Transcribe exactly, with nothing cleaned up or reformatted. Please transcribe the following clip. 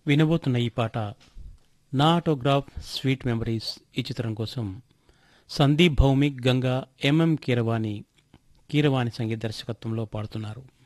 వినబోతున్న ఈ పాట నా ఆటోగ్రాఫ్ స్వీట్ మెమరీస్ ఈ చిత్రం కోసం సందీప్ భౌమిక్, గంగా, ఎంఎం కీరవాణి కీరవాణి సంగీత దర్శకత్వంలో పాడుతున్నారు.